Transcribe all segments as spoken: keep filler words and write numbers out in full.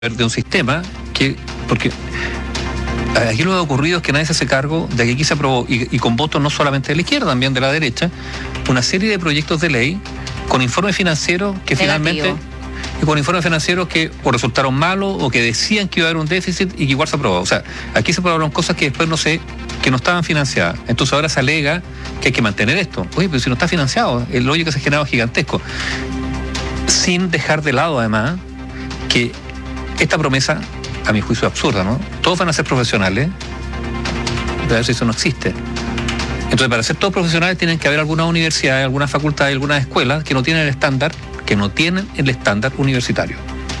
de un sistema que, porque aquí lo que ha ocurrido es que nadie se hace cargo de que aquí se aprobó, y, y con votos no solamente de la izquierda, también de la derecha, una serie de proyectos de ley con informes financieros que Negativo. finalmente, y con informes financieros que o resultaron malos o que decían que iba a haber un déficit y que igual se aprobó. O sea, aquí se aprobaron cosas que después no sé, que no estaban financiadas. Entonces ahora se alega que hay que mantener esto. Oye, pero si no está financiado, el hoyo que se ha generado es gigantesco. Sin dejar de lado, además, que esta promesa, a mi juicio, es absurda, ¿no? Todos van a ser profesionales, pero eso no existe. Entonces, para ser todos profesionales tienen que haber algunas universidades, algunas facultades, algunas escuelas que no tienen el estándar, que no tienen el estándar universitario.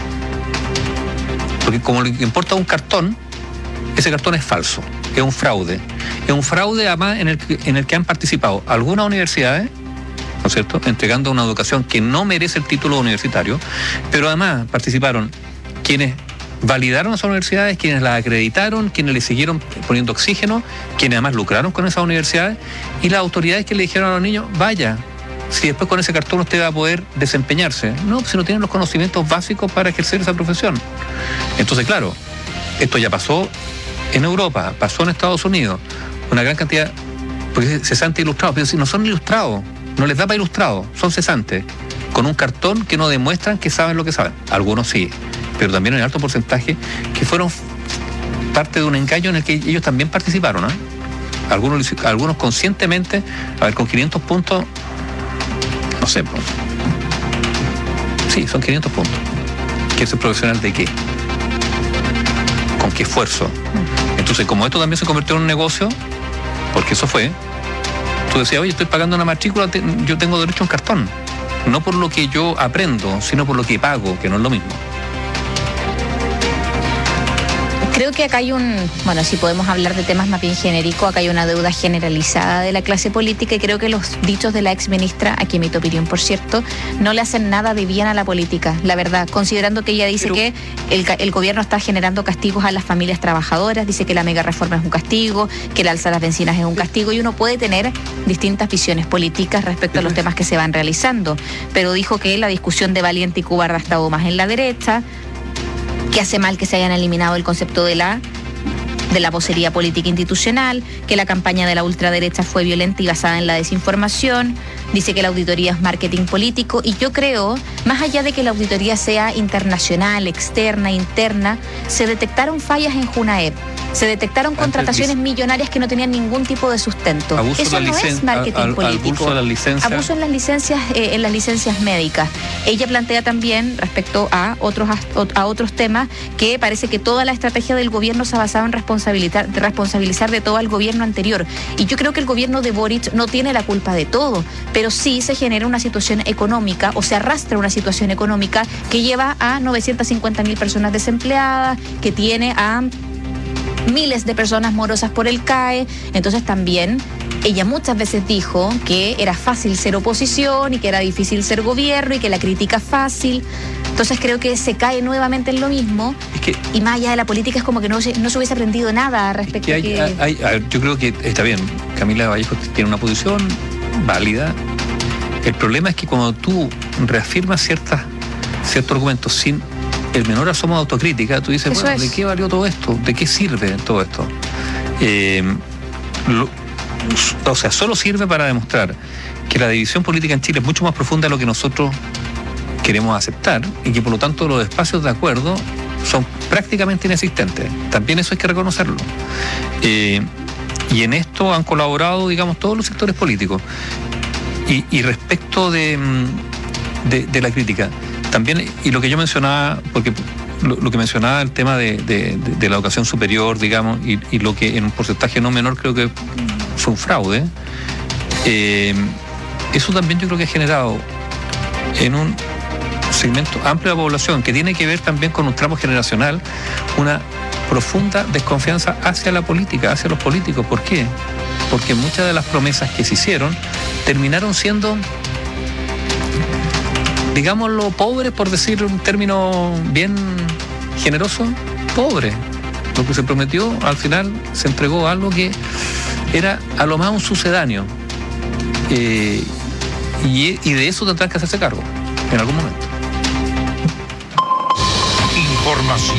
Porque como lo que importa un cartón, ese cartón es falso, es un fraude. Es un fraude, además, en el que, en el que han participado algunas universidades, ¿no es cierto?, entregando una educación que no merece el título universitario, pero además participaron quienes validaron esas universidades, quienes las acreditaron, quienes le siguieron poniendo oxígeno, quienes además lucraron con esas universidades, y las autoridades que le dijeron a los niños, vaya, si después con ese cartón usted va a poder desempeñarse. No, si no tienen los conocimientos básicos para ejercer esa profesión. Entonces, claro, esto ya pasó en Europa, pasó en Estados Unidos, una gran cantidad, porque cesantes ilustrados, pero si no son ilustrados, no les da para ilustrados, son cesantes, con un cartón que no demuestran que saben lo que saben. Algunos sí, pero también hay un alto porcentaje que fueron parte de un engaño en el que ellos también participaron, ¿eh? Algunos, algunos conscientemente, a ver, con quinientos puntos, no sé, pues, sí, son quinientos puntos. ¿Qué es el profesional de qué? ¿Con qué esfuerzo? Entonces, como esto también se convirtió en un negocio, porque eso fue, tú decías, oye, estoy pagando una matrícula, te, yo tengo derecho a un cartón. No por lo que yo aprendo, sino por lo que pago, que no es lo mismo. Creo que acá hay un, bueno, si podemos hablar de temas más bien genéricos, acá hay una deuda generalizada de la clase política, y creo que los dichos de la ex ministra, aquí mi opinión por cierto, no le hacen nada de bien a la política, la verdad, considerando que ella dice Pero... que el, el gobierno está generando castigos a las familias trabajadoras, dice que la mega reforma es un castigo, que el alza de las bencinas es un castigo, y uno puede tener distintas visiones políticas respecto a los temas que se van realizando, pero dijo que la discusión de Valiente y Cubarda ha estado más en la derecha, que hace mal que se hayan eliminado el concepto de la de la vocería política institucional, que la campaña de la ultraderecha fue violenta y basada en la desinformación, dice que la auditoría es marketing político, y yo creo, más allá de que la auditoría sea internacional, externa, interna, se detectaron fallas en Junaep, se detectaron contrataciones millonarias que no tenían ningún tipo de sustento. Abuso Eso no es marketing al, político. Abuso de las licencias. Abuso en las licencias, eh, en las licencias médicas. Ella plantea también, respecto a otros, a otros temas, que parece que toda la estrategia del gobierno se ha basado en responsabilizar, responsabilizar de todo al gobierno anterior. Y yo creo que el gobierno de Boric no tiene la culpa de todo, pero sí se genera una situación económica, o se arrastra una situación económica que lleva a novecientas cincuenta mil personas desempleadas, que tiene a miles de personas morosas por el C A E. Entonces también ella muchas veces dijo que era fácil ser oposición y que era difícil ser gobierno y que la crítica es fácil. Entonces creo que se cae nuevamente en lo mismo, es que, y más allá de la política es como que no, no se hubiese aprendido nada respecto que hay, a que... Hay, hay, yo creo que está bien, Camila Vallejo tiene una posición válida. El problema es que cuando tú reafirmas ciertas, ciertos argumentos sin el menor asomo de autocrítica, tú dices, Eso bueno, es. ¿de qué valió todo esto? ¿De qué sirve todo esto? Eh, lo, o sea, solo sirve para demostrar que la división política en Chile es mucho más profunda de lo que nosotros queremos aceptar, y que por lo tanto los espacios de acuerdo son prácticamente inexistentes. También eso hay que reconocerlo. Eh, y en esto han colaborado, digamos, todos los sectores políticos. Y, y respecto de, de, de la crítica, también, y lo que yo mencionaba, porque lo, lo que mencionaba el tema de, de, de, de la educación superior, digamos, y, y lo que en un porcentaje no menor creo que fue un fraude, eh, eso también yo creo que ha generado en un segmento amplio de la población, que tiene que ver también con un tramo generacional, una profunda desconfianza hacia la política, hacia los políticos. ¿Por qué? Porque muchas de las promesas que se hicieron terminaron siendo, digámoslo, pobres, por decir un término bien generoso, pobre. Lo que se prometió, al final se entregó algo que era a lo más un sucedáneo. Eh, y, y de eso tendrán que hacerse cargo en algún momento. información.